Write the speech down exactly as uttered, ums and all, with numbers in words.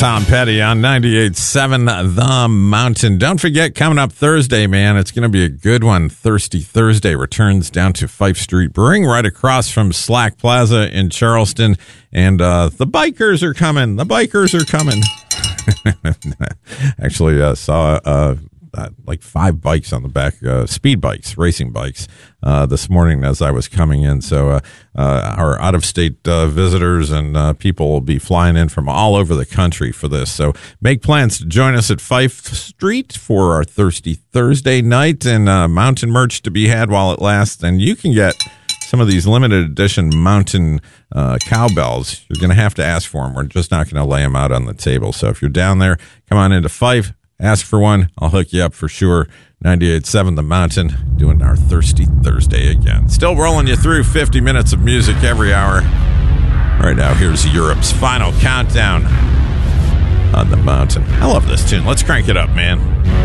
Tom Petty on ninety-eight point seven The Mountain. Don't forget, coming up Thursday, man, it's going to be a good one. Thirsty Thursday returns down to Fife Street Brewing right across from Slack Plaza in Charleston. And uh, the bikers are coming. The bikers are coming. Actually, uh, saw uh, uh, like five bikes on the back, uh, speed bikes, racing bikes, uh, this morning as I was coming in. So uh, uh, our out-of-state uh, visitors and uh, people will be flying in from all over the country for this. So make plans to join us at Fife Street for our Thirsty Thursday night, and uh, mountain merch to be had while it lasts. And you can get some of these limited edition mountain uh, cowbells. You're going to have to ask for them. We're just not going to lay them out on the table. So if you're down there, come on into Fife, ask for one. I'll hook you up for sure. ninety-eight point seven The Mountain, doing our Thirsty Thursday again. Still rolling you through fifty minutes of music every hour. Right now, here's Europe's final countdown on The Mountain. I love this tune. Let's crank it up, man.